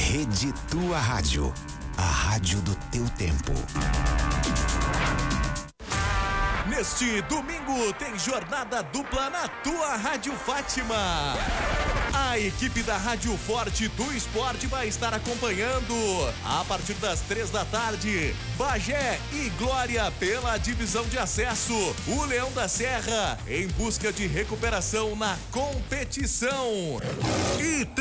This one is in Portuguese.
Rede Tua Rádio, a rádio do teu tempo. Neste domingo tem jornada dupla na Tua Rádio Fátima. A equipe da Rádio Forte do Esporte vai estar acompanhando a partir das 3 da tarde, Bagé e Glória pela divisão de acesso. O Leão da Serra em busca de recuperação na competição. E